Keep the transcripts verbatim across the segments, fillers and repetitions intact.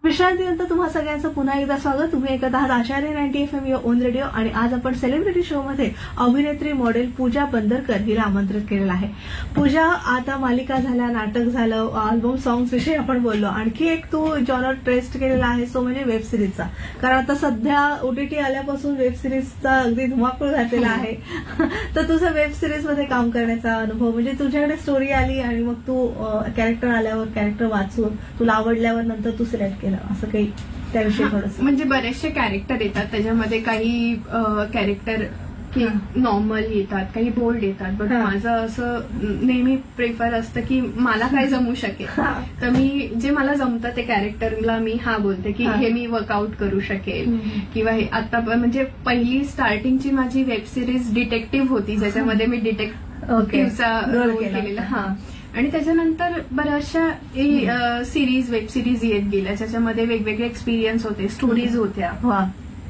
विश्रांतीनंतर तुम्हा सगळ्यांचं पुन्हा एकदा स्वागत. तुम्ही ऐकत आहात आचार्य ninety F M on radio आणि आज आपण सेलिब्रिटी शो मध्ये अभिनेत्री मॉडेल पूजा बंदरकर हिला आमंत्रित केलेलं आहे. पूजा आता मालिका झाल्या, नाटक झालं, अल्बम सॉंग्स विषयी आपण बोललो. आणखी एक तू जॉनर टेस्ट केलेला आहे तो म्हणजे वेब सिरीजचा. कारण आता सध्या ओटीटी आल्यापासून वेब सिरीजचा अगदी धुमाकूळ घातलेला आहे. तर तुझं वेब सिरीज मध्ये काम करण्याचा अनुभव म्हणजे तुझ्याकडे स्टोरी आली आणि मग तू कॅरेक्टर आल्यावर कॅरेक्टर वाचून तुला आवडल्यावर नंतर तू सिलेक्ट केलं असं काही त्याविषयी थोडंसं. म्हणजे बरेचसे कॅरेक्टर येतात त्याच्यामध्ये, काही कॅरेक्टर की नॉर्मल येतात, काही बोल्ड येतात. बट माझं असं नेहमी प्रेफर असतं की मला काय जमू शकेल, तर मी जे मला जमतं ते कॅरेक्टरला मी हा बोलते की हे मी वर्कआउट करू शकेल. किंवा हे आता म्हणजे पहिली स्टार्टिंगची माझी वेब सिरीज डिटेक्टिव्ह होती, ज्याच्यामध्ये मी डिटेक्टिव्हचा रोल केलेला. हा आणि त्याच्यानंतर बऱ्याचशा सिरीज वेब सिरीज येत गेल्या, ज्याच्यामध्ये वेगवेगळे एक्सपिरियन्स होते, स्टोरीज होत्या.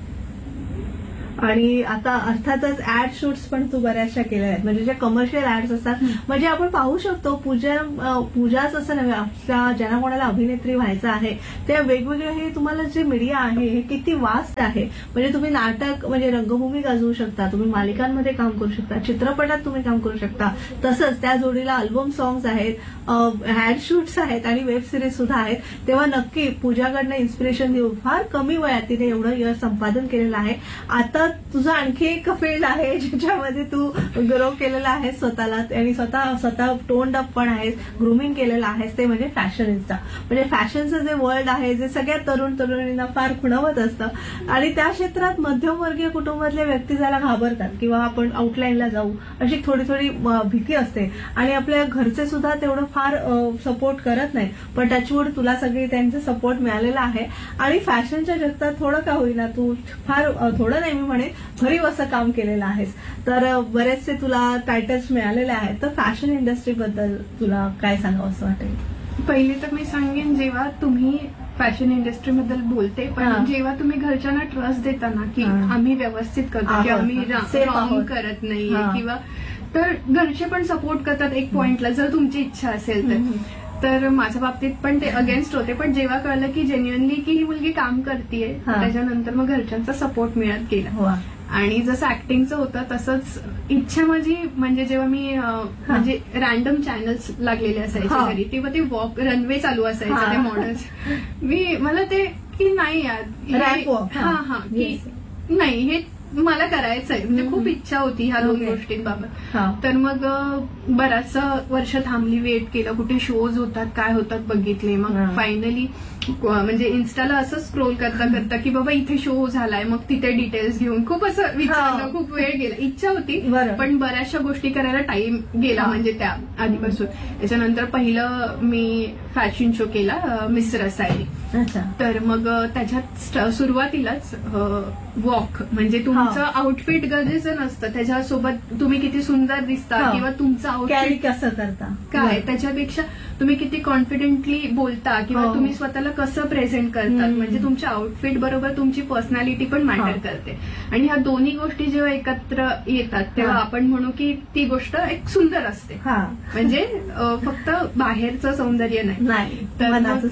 आणि आता अर्थातच ऍड शूट्स पण तू बऱ्याचशा केल्या आहेत, म्हणजे ज्या कमर्शियल ऍड्स असतात. म्हणजे आपण पाहू शकतो पूजा पूजाच असं नव्हे, आपल्या ज्यांना कोणाला अभिनेत्री व्हायचं आहे त्या वेगवेगळे हे तुम्हाला जे मीडिया आहे हे किती वास्ट आहे. म्हणजे तुम्ही नाटक म्हणजे रंगभूमी गाजवू शकता, तुम्ही मालिकांमध्ये काम करू शकता, चित्रपटात तुम्ही काम करू शकता, तसंच त्या जोडीला अल्बम सॉंग्स आहेत, ऍड शूट्स आहेत आणि वेब सिरीज सुद्धा आहेत. तेव्हा नक्की पूजाकडनं इन्स्पिरेशन घेऊन फार कमी वयात तिने एवढं यश संपादन केलेलं आहे. आता तुझं आणखी एक फील्ड आहे ज्याच्यामध्ये तू ग्रो केलेला आहे स्वतःला आणि स्वतः स्वतः टोन्ड अप पण आहेस, ग्रूमिंग केलेलं आहेस, ते म्हणजे फॅशन इन्स्टा. म्हणजे फॅशनचं जे वर्ल्ड आहे जे सगळ्या तरुण तरुणींना फार खुणवत असतं आणि त्या क्षेत्रात मध्यमवर्गीय कुटुंबातले व्यक्ती जायला घाबरतात किंवा आपण आउटलाईनला जाऊ अशी थोडी थोडी भीती असते आणि आपल्या घरचे सुद्धा तेवढं फार सपोर्ट करत नाही. पण टचवूड तुला सगळी त्यांचा सपोर्ट मिळालेला आहे आणि फॅशनच्या जगतात थोडं का होईना तू फार थोडं नाही मी म्हणे भरीव असं काम केलेलं आहेस. तर बरेचसे तुला टायटल्स मिळालेले आहेत. तर फॅशन इंडस्ट्रीबद्दल तुला काय सांगावं असं वाटेल? पहिली तर मी सांगेन, जेव्हा तुम्ही फॅशन इंडस्ट्रीबद्दल बोलते पण जेव्हा तुम्ही घरच्यांना ट्रस्ट देता ना की आम्ही व्यवस्थित करतो, की आम्ही रॉंग करत नाहीये किंवा, तर घरचे पण सपोर्ट करतात एक पॉइंटला, जर तुमची इच्छा असेल तर. तर माझ्या बाबतीत पण ते अगेन्स्ट होते, पण जेव्हा कळलं की जेन्युअनली की ही मुलगी काम करतेय त्याच्यानंतर मग घरच्यांचा सपोर्ट मिळत गेला. आणि जसं ऍक्टिंगचं होतं तसंच इच्छा माझी, म्हणजे जेव्हा मी म्हणजे रॅन्डम चॅनल्स लागलेले असायचे घरी, तेव्हा ते वॉक रनवे चालू असायचं ते मॉडेल्स, मी मला ते की नाही यार हा हा की नाही हे मला करायचंय, म्हणजे खूप इच्छा होती ह्या दोन गोष्टींबाबत. तर मग बराच वर्ष थांबली, वेट केलं, कुठे शोज होतात काय होतात बघितले. मग फायनली म्हणजे इन्स्टाला असं स्क्रोल करता करता की बाबा इथे शो झालाय, मग तिथे डिटेल्स घेऊन खूप असं विचारलं, खूप वेळ गेला. इच्छा होती पण बऱ्याचशा गोष्टी करायला टाइम गेला म्हणजे त्या आधीपासून. त्याच्यानंतर पहिलं मी फॅशन शो केला मिस रसायली. तर मग त्याच्यात सुरुवातीलाच वॉक म्हणजे तुमचं आउटफिट गरजेचं नसतं, त्याच्यासोबत तुम्ही किती सुंदर दिसता किंवा तुमचं आउटफिट कसं करता काय, त्याच्यापेक्षा तुम्ही किती कॉन्फिडेंटली बोलता किंवा तुम्ही स्वतःला कसं प्रेझेंट करतात, म्हणजे तुमच्या आउटफिट बरोबर तुमची पर्सनॅलिटी पण मॅटर करते. आणि ह्या दोन्ही गोष्टी जेव्हा एकत्र येतात तेव्हा आपण म्हणू की ती गोष्ट एक सुंदर असते. म्हणजे फक्त बाहेरचं सौंदर्य नाही, तर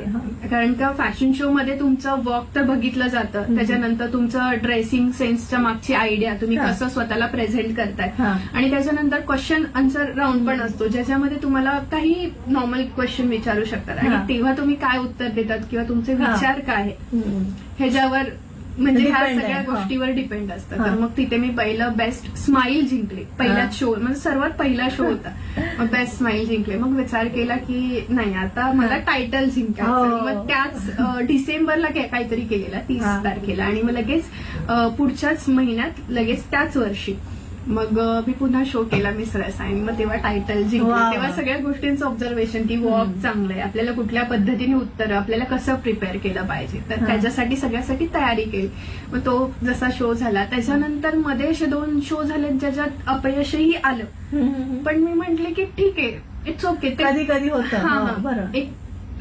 कारण का फॅशन शो मध्ये तुमचं वॉक तर बघितलं जातं, त्याच्यानंतर तुमचं ड्रेसिंग सेन्सच्या मागची आयडिया, तुम्ही कसं स्वतःला प्रेझेंट करताय, आणि त्याच्यानंतर क्वेश्चन आन्सर राऊंड पण असतो ज्याच्यामध्ये तुम्हाला काही नॉर्मल क्वेश्चन विचारू शकतात आणि तेव्हा तुम्ही काय उत्तर देतात किंवा तुमचे विचार काय ह्याच्यावर म्हणजे ह्या सगळ्या गोष्टीवर डिपेंड असतं. तर मग तिथे मी पहिलं बेस्ट स्माईल जिंकले, पहिल्याच शो म्हणजे सर्वात पहिला शो होता, मग बेस्ट स्माईल जिंकले. मग विचार केला की नाही आता मला टायटल जिंकायचं. मग त्याच डिसेंबरला काहीतरी केलेला तीस तारखेला आणि मग लगेच पुढच्याच महिन्यात लगेच त्याच वर्षी मग मी पुन्हा शो केला मिस रसायन. मग तेव्हा टायटल जिंकले. तेव्हा सगळ्या गोष्टींचं ऑब्झर्वेशन की वॉक चांगलं आहे, आपल्याला कुठल्या पद्धतीने उत्तर, आपल्याला कसं प्रिपेअर केलं पाहिजे, तर त्याच्यासाठी सगळ्यासाठी तयारी केली. मग तो जसा शो झाला त्याच्यानंतर मध्ये असे दोन शो झाले ज्याच्यात अपयशही आलं, पण मी म्हटले की ठीक आहे, इट्स ओके, कधी कधी होतं. एक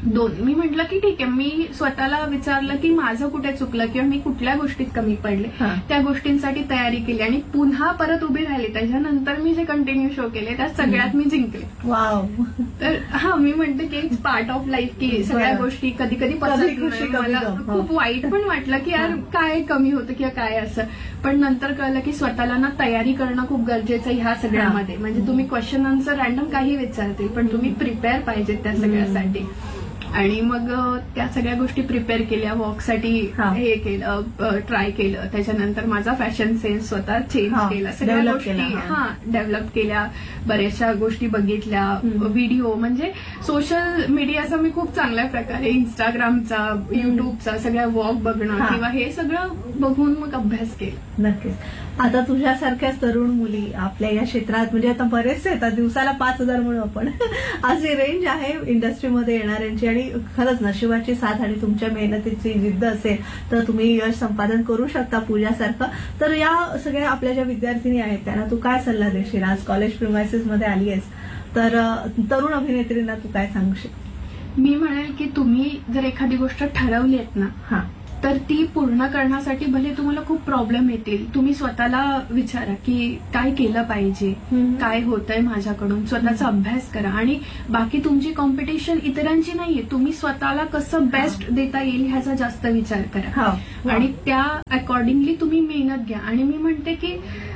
दोन. मी म्हटलं की ठीक आहे, मी स्वतःला विचारलं की माझं कुठे चुकलं किंवा मी कुठल्या गोष्टीत कमी पडले, हा. त्या गोष्टींसाठी तयारी केली आणि पुन्हा परत उभी राहिली. त्याच्यानंतर मी जे कंटिन्यू शो केले त्यात सगळ्यात मी जिंकले. वाव. तर हा, मी म्हणते की इट्स पार्ट ऑफ लाईफ की सगळ्या बरं. गोष्टी कधी कधी कधी पसंत खुशी, नाही. कधी मला गम. हो. खूप वाईट पण वाटलं की यार काय कमी होतं किंवा काय असं, पण नंतर कळलं की स्वतःला ना तयारी करणं खूप गरजेचं आहे ह्या सगळ्यामध्ये. म्हणजे तुम्ही क्वेश्चन आन्सर रॅन्डम काही विचारतील पण तुम्ही प्रिपेअर पाहिजेत त्या सगळ्यासाठी. आणि मग त्या सगळ्या गोष्टी प्रिपेअर केल्या, वॉकसाठी हा. हे केलं, ट्राय केलं. त्याच्यानंतर माझा फॅशन सेन्स स्वतः चेंज हा. केला, सगळ्या Develop गोष्टी केला, हा. हा डेव्हलप केल्या, बऱ्याचशा गोष्टी बघितल्या, व्हिडिओ म्हणजे सोशल मीडियाचा मी खूप चांगल्या प्रकारे इंस्टाग्रामचा, युट्यूबचा सगळ्या वॉक बघणं हा. किंवा हे सगळं बघून मग अभ्यास केला. नक्कीच. आता तुझ्यासारख्याच तरुण मुली आपल्या या क्षेत्रात म्हणजे आता बरेचसे येतात, दिवसाला पाच हजार म्हणून आपण अशी रेंज आहे इंडस्ट्रीमध्ये येणाऱ्यांची. आणि खरंच नशिबाची साथ आणि तुमच्या मेहनतीची जिद्द असेल तर तुम्ही यश संपादन करू शकता पूजासारखं. तर या सगळ्या आपल्या ज्या विद्यार्थिनी आहेत त्यांना तू काय सल्ला देशील? आज कॉलेज प्रिमायसेस मध्ये आली आहेस तर तरुण अभिनेत्रींना तू काय सांगशील? मी म्हणेल की तुम्ही जर एखादी गोष्ट ठरवली आहेत ना हा, तर ती पूर्ण करण्यासाठी भले तुम्हाला खूप प्रॉब्लेम येतील, तुम्ही स्वतःला विचारा की काय केलं पाहिजे, हम्म. काय होतंय माझ्याकडून, स्वतःचा अभ्यास करा. आणि बाकी तुमची कॉम्पिटिशन इतरांची नाहीये, तुम्ही स्वतःला कसं बेस्ट देता येईल ह्याचा जास्त विचार करा हा. आणि त्या अकॉर्डिंगली तुम्ही मेहनत घ्या. आणि मी म्हणते की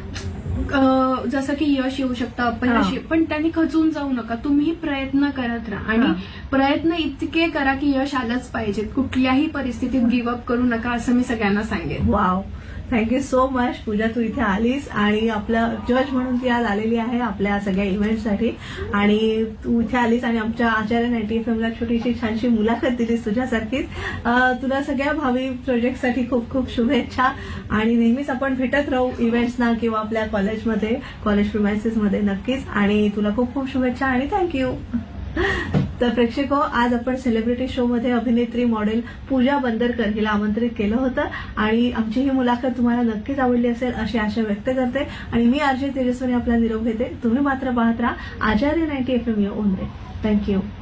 अं, जसं की यश येऊ शकतं, अपयश, हा. पण त्यांनी खचून जाऊ नका, तुम्ही प्रयत्न करत राहा. आणि हा. प्रयत्न इतके करा की यश आलंच पाहिजे. कुठल्याही परिस्थितीत गिव्हअप करू नका असं मी सगळ्यांना सांगेन. वाव, थँक्यू सो मच पूजा, तू इथे आलीस आणि आपलं जज म्हणून ती आज आलेली आहे आपल्या सगळ्या इव्हेंटसाठी. आणि तू इथे आलीस आणि आमच्या आचार्य नाईन्टी एफ एमला छोटीशी छानशी मुलाखत दिलीस तुझ्यासारखीच. अं, तुला सगळ्या भावी प्रोजेक्टसाठी खूप खूप शुभेच्छा आणि नेहमीच आपण भेटत राहू इव्हेंट्सना किंवा आपल्या कॉलेजमध्ये, कॉलेज प्रिमायसेसमध्ये नक्कीच. आणि तुला खूप खूप शुभेच्छा आणि थँक्यू. तर प्रेक्षको, आज आपण सेलिब्रिटी शो मध्ये अभिनेत्री मॉडेल पूजा बंदरकर हिला आमंत्रित केलं होतं आणि आमची ही मुलाखत तुम्हाला नक्कीच आवडली असेल अशी आशा व्यक्त करते. आणि मी आरजे तेजस्वनी आपला निरोप घेते. तुम्ही मात्र पाहत राहा आचार्य नाईन्टी एफ एम ओनरे. थँक्यू.